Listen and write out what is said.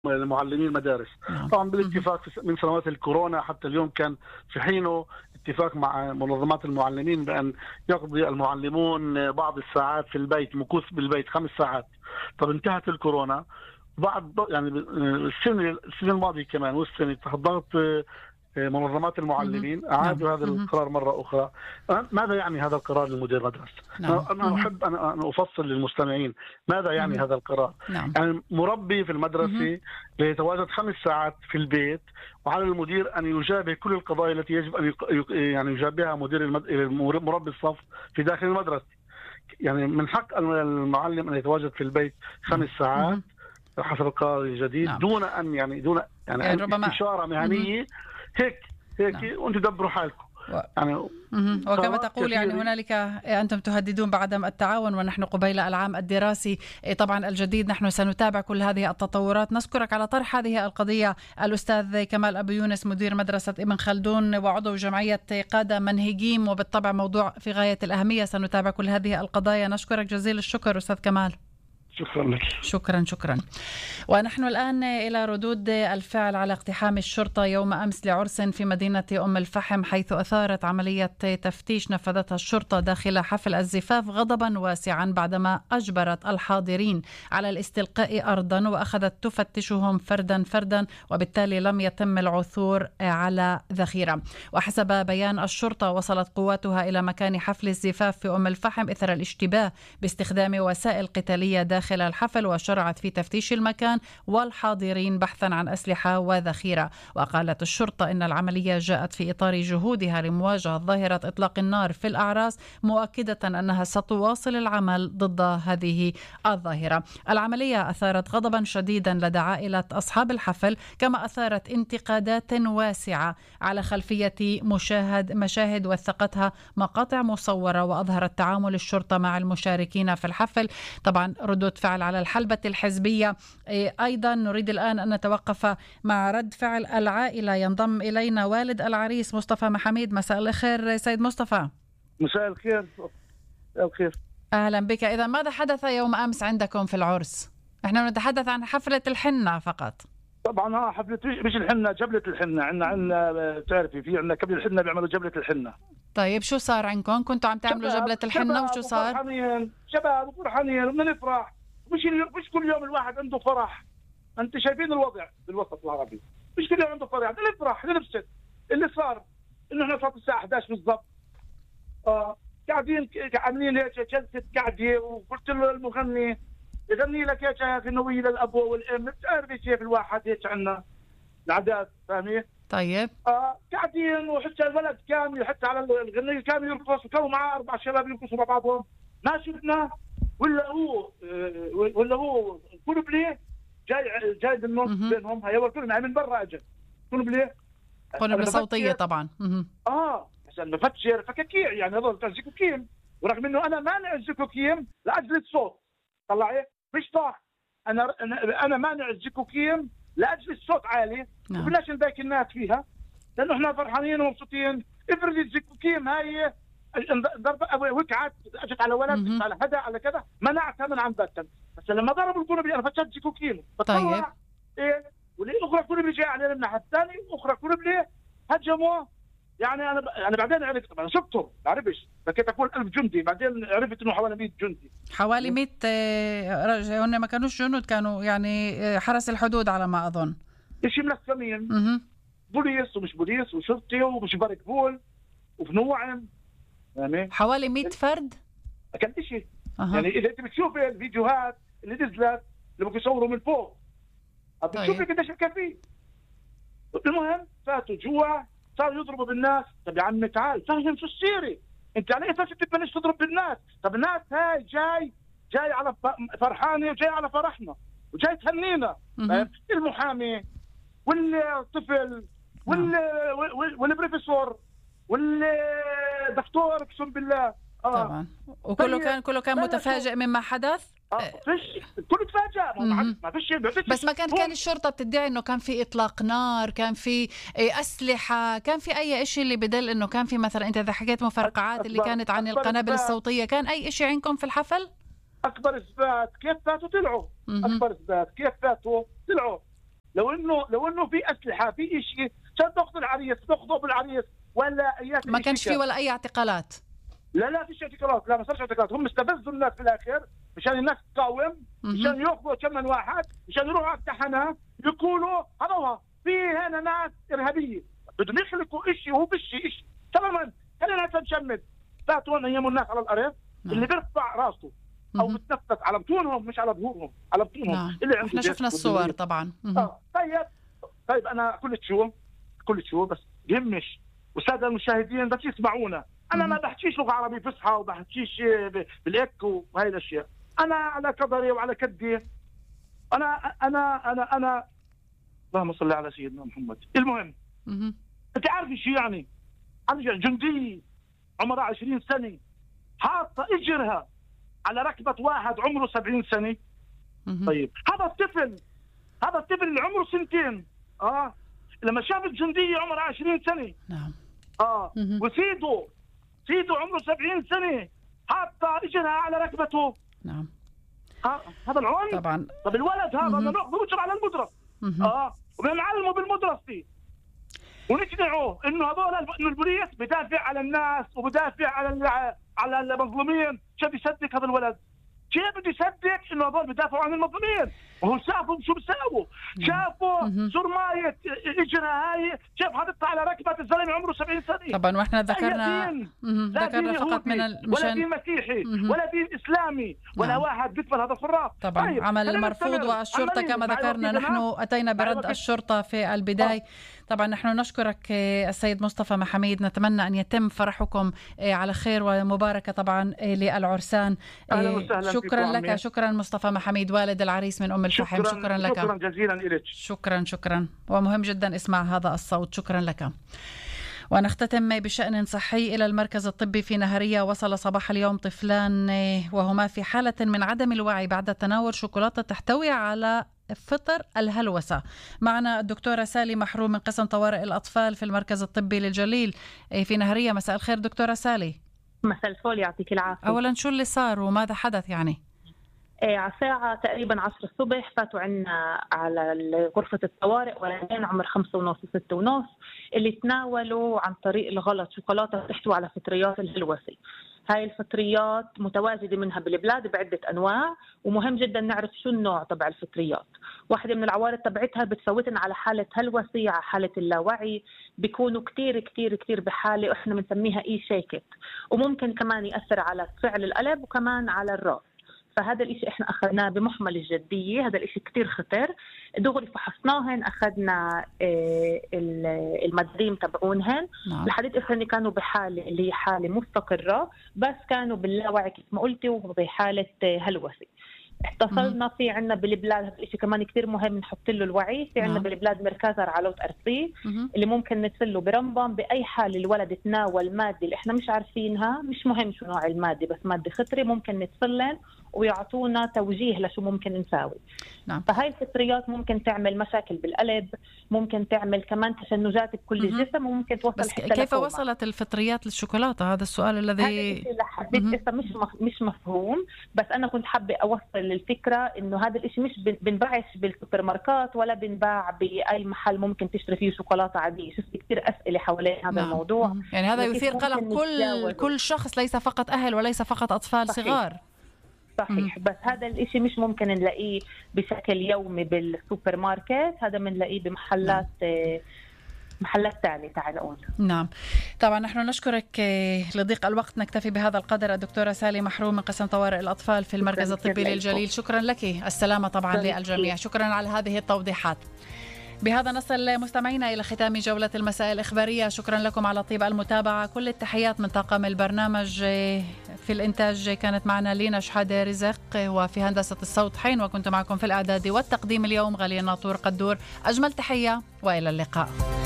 معلمي المدارس. طبعا بالاتفاق من سنوات الكورونا حتى اليوم كان في حينه اتفاق مع منظمات المعلمين بأن يقضي المعلمون بعض الساعات في البيت، مكوث بالبيت 5 ساعات. طب انتهت الكورونا بعد يعني السنة الماضية كمان والسنة تحت ضغط منظمات المعلمين أعادوا هذا القرار مرة أخرى. ماذا يعني هذا القرار لمدير مدرسة؟ أنا أحب أن أفصل للمستمعين ماذا يعني هذا القرار. يعني مربي في المدرسة يتواجد 5 ساعات في البيت، وعلى المدير أن يجابه كل القضايا التي يجب أن يعني يجابهها مربي الصف في داخل المدرسة. يعني من حق المعلم أن يتواجد في البيت 5 ساعات حسب القرار الجديد دون أن دون استشارة مهنية. هيك وانتم دبروا حالكم. يعني وكما تقول يعني هنالك أنتم تهددون بعدم التعاون ونحن قبيل العام الدراسي طبعا الجديد. نحن سنتابع كل هذه التطورات. نشكرك على طرح هذه القضية الأستاذ كمال أبو يونس، مدير مدرسة ابن خلدون وعضو جمعية قادة منهجيم، وبالطبع موضوع في غاية الأهمية. سنتابع كل هذه القضايا. نشكرك جزيل الشكر أستاذ كمال. شكرا لك. شكرا. ونحن الآن إلى ردود الفعل على اقتحام الشرطة يوم أمس لعرس في مدينة أم الفحم، حيث أثارت عملية تفتيش نفذتها الشرطة داخل حفل الزفاف غضبا واسعا بعدما أجبرت الحاضرين على الاستلقاء أرضا وأخذت تفتشهم فردا فردا، وبالتالي لم يتم العثور على ذخيرة. وحسب بيان الشرطة وصلت قواتها إلى مكان حفل الزفاف في أم الفحم إثر الاشتباه باستخدام وسائل قتالية داخل الحفل، وشرعت في تفتيش المكان والحاضرين بحثا عن أسلحة وذخيرة. وقالت الشرطة إن العملية جاءت في إطار جهودها لمواجهة ظاهرة إطلاق النار في الأعراس، مؤكدة أنها ستواصل العمل ضد هذه الظاهرة. العملية أثارت غضبا شديدا لدى عائلة أصحاب الحفل، كما أثارت انتقادات واسعة على خلفية مشاهد وثقتها مقاطع مصورة وأظهرت تعامل الشرطة مع المشاركين في الحفل. طبعا ردود فعل على الحلبة الحزبية. أيضا نريد الآن أن نتوقف مع رد فعل العائلة. ينضم إلينا والد العريس مصطفى محميد. مساء الخير سيد مصطفى. مساء الخير. أهلا بك. إذا ماذا حدث يوم أمس عندكم في العرس؟ احنا نتحدث عن حفلة الحنة فقط. طبعا حفلة مش الحنة، جبلة الحنة. عندنا تعرفي في عندنا قبل الحنة بيعملوا جبلة الحنة. طيب شو صار عندكم؟ كنتوا عم تعملوا جبلة الحنة وشو صار؟ شباب وفرحانين وبنفرح. مش كل يوم الواحد عنده فرح. انت شايفين الوضع بالوسط العربي، مش كل يوم عنده فرح. نفرح نبسط. اللي صار انه احنا صارت الساعة 11 بالضبط قاعدين عاملين هيك جلسة قعدة، وقلت له المغني يغني لك يا غنوية للأبو والأم. بتعرفي كيف الواحد هيك عنا العادات، فاهمين؟ طيب قاعدين وحتى الولد كان حتى على الغنية كان يرقص، وكانوا معاه 4 شباب يرقصوا مع بعضهم. ما شفنا ولا هو كل بليه جاي بالنص بينهم. هي كلنا من برا اجى كل بليه قنبلة صوتية طبعا. عشان نفتشر فكاكيع، يعني هذول زيكوكيم، ورغم انه انا مانع الزيكوكيم لاجل الصوت. طلعي مش صح. انا مانع الزيكوكيم لاجل الصوت عالي. وبلاش نباك الناس فيها لانه احنا فرحانين ومبسوطين. افرض الزيكوكيم هاي ضربة وقعت اجت على ولد على هذا على كذا، منعتها من عن بتن. بس لما ضربوا القنبله انا فتشت زيكوكيم. طيب ايه والاخرى قنبله جايه علينا من الناحيه الثانيه، واخرى قنبله هجموا. يعني انا بعدين عرفت، طبعا شفتهم ما بعرفش، بكيت اقول 1000 جندي، بعدين عرفت انه حوالي 100 جندي. حوالي 100 هن ما كانوش جنود، كانوا يعني حرس الحدود على ما اظن. شيء ملثمين، بوليس ومش بوليس وشرطي ومش بارك بول وفنوعم، يعني حوالي 100 فرد. كان شيء يعني اذا انت بتشوف الفيديوهات اللي نزلت اللي بيصوروا من فوق بتشوفي قديش كان فيه. المهم فاتوا جوا صاروا يضربوا بالناس. طب يا عمي تعال فهم شو السيري انت، على اساس انت تبلش تضرب بالناس؟ طب الناس هاي جاي على فرحانه وجاي على فرحنا وجاي تهنينا. المحامي والطفل والبروفيسور والدكتور اقسم بالله طبعا. وكله كان متفاجئ مما حدث. فيش كله تفاجأ. ما فيش بس ما كان الشرطة بتدعي انه كان في اطلاق نار، كان في اسلحة، كان في اي شيء اللي بدل انه كان في مثلا انت اذا حكيت مفرقعات اللي كانت عن القنابل الصوتية، كان اي شيء عندكم في الحفل؟ اكبر اثبات كيف فاتوا طلعوا. اكبر اثبات كيف فاتوا طلعوا. لو انه في اسلحه في شيء كان تاخذ العريس تاخذه بالعريس ولا ايات. ما كانش في ولا اي اعتقالات. لا فيش اعتقالات، لا ما صارش اعتقالات. هم استفزوا الناس في الاخر مشان الناس تقاوم، مشان ياخذوا كم من واحد، مشان يروحوا على التحنة يقولوا هذا في هنا ناس ارهابيه بدهم يخلقوا شيء وهو شيء تماما. خلينا نشمد ذاتهم نيموا الناس على الارض. اللي بيرفع راسه او بتنفس على بطونهم مش على ظهورهم، على بطونهم. اللي عنده احنا شفنا الصور طبعا. طيب انا كل شو بس يهمش والساده المشاهدين بس يسمعونا. انا ما بحكيش لغه عربيه فصحى وبحكيش بالاك وهي الاشياء. انا على قدري وعلى كدي. انا اللهم صل على سيدنا محمد. المهم انت عارف شو يعني جنديه عمرها 20 سنه حاطه اجرها على ركبه واحد عمره 70 سنه. طيب هذا الطفل اللي عمره 2 سنين لما شاف الجنديه عمرها 20 سنه نعم وسيده عمره 70 سنه حاطه اجرها على ركبته. نعم هذا العنف طبعا. طب الولد هذا بدنا ناخذه ونجر على المدرسه وبنعلمه بالمدرسه ونقنعه انه هذول انه البوليس بدافع على الناس وبدافع على المظلومين. كيف يصدق هذا الولد؟ كيف بده يصدق انه هذول بدافعوا عن المظلومين؟ وهو شافوا شو بيساووا، شافوا سرمايه اجرها هاي كيف حاططها على ركبه الزلمه عمره 70 سنه. طبعا واحنا ذكرنا فقط من ولا دين مسيحي ولا دين اسلامي ولا واحد بيقبل هذا الخراف. طبعا طيب. عمل مرفوض والشرطه كما ذكرنا نحن اتينا برد الشرطه في البدايه. طبعا نحن نشكرك السيد مصطفى محميد، نتمنى ان يتم فرحكم على خير ومباركه طبعا للعرسان. شكرا لك، شكرا مصطفى محميد والد العريس من الفحم. شكرا لك، شكرا جزيلا لك. شكرا ومهم جدا اسمع هذا الصوت. شكرا لك. ونختتم بشأن صحي. إلى المركز الطبي في نهرية وصل صباح اليوم طفلان وهما في حالة من عدم الوعي بعد تناول شوكولاتة تحتوي على فطر الهلوسة. معنا الدكتورة سالي محروم من قسم طوارئ الأطفال في المركز الطبي للجليل في نهرية. مساء الخير دكتورة سالي. مساء الفل، يعطيك العافية. أولا شو اللي صار وماذا حدث يعني؟ على الساعة تقريبا 10 الصبح فاتوا عنا على غرفة الطوارئ ولدين عمر 5.5 و6.5 اللي تناولوا عن طريق الغلط شوكولاتة تحتوي على فطريات الهلوسة. هاي الفطريات متواجدة منها بالبلاد بعدة أنواع، ومهم جدا نعرف شو النوع تبع الفطريات. واحدة من العوارض تبعتها بتفوتنا على حالة هلوسة، على حالة اللاوعي، بيكونوا كتير كتير كتير بحالة وإحنا بنسميها شيكت، وممكن كمان يأثر على فعل القلب وكمان على الرأس. فهذا الاشي احنا اخذناه بمحمل الجدية، هذا الاشي كتير خطر. دغري فحصناهن، اخذنا المدريم تبعونهن لحديت اخرني كانوا بحالة اللي هي حالة مستقرة، بس كانوا باللاوعي كيف ما قلتي وبحالة هلوسة. اتصلنا في عنا بالبلاد، هذا الشيء كمان كتير مهم نحط له الوعي. في عنا بالبلاد مركز رعلوت أرسي اللي ممكن نتصله برمضان بأي حال الولد تناول مادة اللي احنا مش عارفينها، مش مهم شو نوع المادة بس مادة خطرة، ممكن نتصلن ويعطونا توجيه لشو ممكن نساوي. فهاي الفطريات ممكن تعمل مشاكل بالقلب، ممكن تعمل كمان تشنجات بكل الجسم، وممكن توصل بس حتى كيف وصلت الفطريات للشوكولاتة؟ هذا السؤال الذي مش مفهوم. بس أنا كنت حابة أوصل الفكرة إنه هذا الإشي مش بنباعش بالسوبر ماركات ولا بنباع بأي محل ممكن تشتري فيه شوكولاتة عادية. شفت كتير أسئلة حوالين هذا الموضوع، يعني هذا يثير قلق كل شخص، ليس فقط أهل وليس فقط أطفال صغار. صحيح. بس هذا الإشي مش ممكن نلاقيه بشكل يومي بالسوبر ماركت، هذا بنلاقيه بمحلات محلات ثانية تعال نقول. نعم طبعا نحن نشكرك لضيق الوقت، نكتفي بهذا القدر. الدكتورة سالي محروم من قسم طوارئ الأطفال في المركز الطبي للجليل. شكرا لك، السلامة طبعا للجميع. شكرا على هذه التوضيحات. بهذا نصل مستمعينا إلى ختام جولة المساء الإخبارية. شكرا لكم على طيب المتابعة. كل التحيات من طاقم البرنامج. في الإنتاج كانت معنا لينا شحادة رزق، وفي هندسة الصوت حين، وكنت معكم في الإعداد والتقديم اليوم غالية ناطور قدور. أجمل تحية وإلى اللقاء.